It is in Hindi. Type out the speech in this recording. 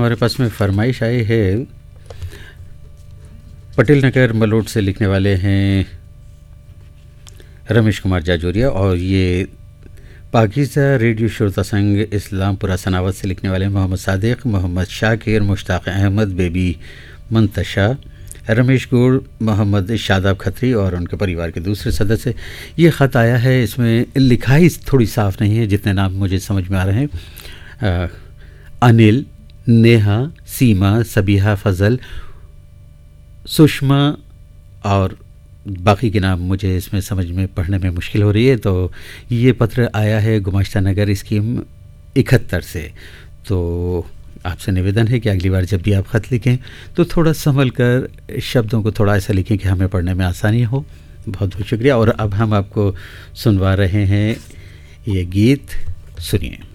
हमारे पास में फरमाइश आई है, पटेल नगर मलोट से लिखने वाले हैं रमेश कुमार जाजोरिया, और ये पाकिज़ा रेडियो श्रोता संघ इस्लामपुरा सनावत से लिखने वाले मोहम्मद सादिक, मोहम्मद शाकिर, मुश्ताक अहमद, बेबी मंतशा, रमेश गुड़, मोहम्मद शादाब खत्री और उनके परिवार के दूसरे सदस्य। ये ख़त आया है, इसमें लिखाई थोड़ी साफ़ नहीं है, जितने नाम मुझे समझ में आ रहे हैं। अनिल, नेहा, सीमा, सबीहा, फ़ज़ल, सुषमा और बाकी के नाम मुझे इसमें समझ में पढ़ने में मुश्किल हो रही है। तो ये पत्र आया है गुमाश्ता नगर स्कीम 71 से। तो आपसे निवेदन है कि अगली बार जब भी आप ख़त लिखें तो थोड़ा संभल कर शब्दों को थोड़ा ऐसा लिखें कि हमें पढ़ने में आसानी हो। बहुत बहुत शुक्रिया। और अब हम आपको सुनवा रहे हैं ये गीत, सुनिए।